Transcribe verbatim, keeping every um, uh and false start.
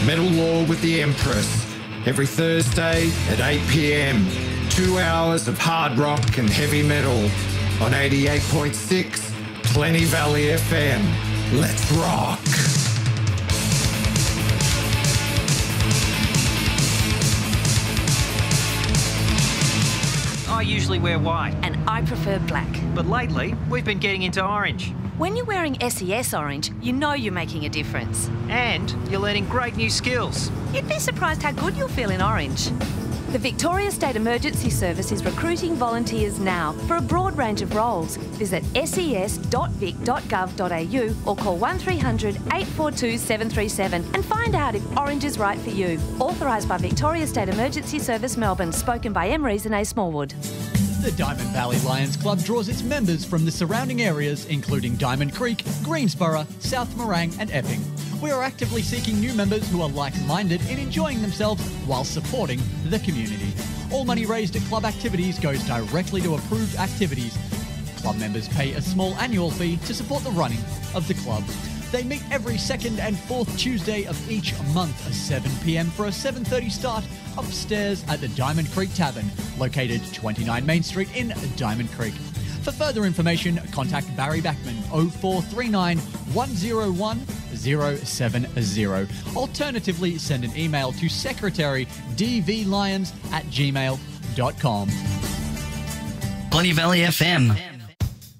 Metal Law with the Empress, every Thursday at eight p.m. Two hours of hard rock and heavy metal on eighty-eight point six Plenty Valley F M. Let's rock. I usually wear white. And I prefer black. But lately, we've been getting into orange. When you're wearing S E S orange, you know you're making a difference. And you're learning great new skills. You'd be surprised how good you'll feel in orange. The Victoria State Emergency Service is recruiting volunteers now for a broad range of roles. Visit s e s dot vic dot gov dot a u or call one three hundred, eight four two, seven three seven and find out if orange is right for you. Authorised by Victoria State Emergency Service Melbourne. Spoken by Em Rees and A. Smallwood. The Diamond Valley Lions Club draws its members from the surrounding areas, including Diamond Creek, Greensborough, South Morang and Epping. We are actively seeking new members who are like-minded in enjoying themselves while supporting the community. All money raised at club activities goes directly to approved activities. Club members pay a small annual fee to support the running of the club. They meet every second and fourth Tuesday of each month at seven p.m. for a seven thirty start upstairs at the Diamond Creek Tavern, located twenty-nine Main Street in Diamond Creek. For further information, contact Barry Backman oh four three nine, one oh one, oh seven oh. Alternatively, send an email to secretary d v lions at gmail dot com. Plenty Valley F M.